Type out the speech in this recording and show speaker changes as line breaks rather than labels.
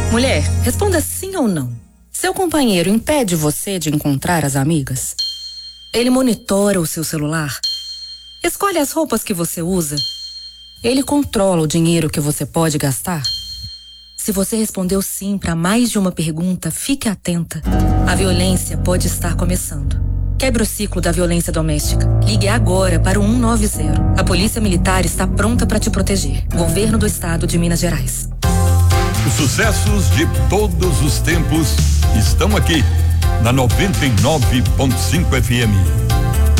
Mulher, responda sim ou não. Seu companheiro impede você de encontrar as amigas? Ele monitora o seu celular? Escolhe as roupas que você usa? Ele controla o dinheiro que você pode gastar? Se você respondeu sim para mais de uma pergunta, fique atenta. A violência pode estar começando. Quebre o ciclo da violência doméstica. Ligue agora para o 190. A Polícia Militar está pronta para te proteger. Governo do Estado de Minas Gerais.
Os sucessos de todos os tempos estão aqui na 99.5 FM.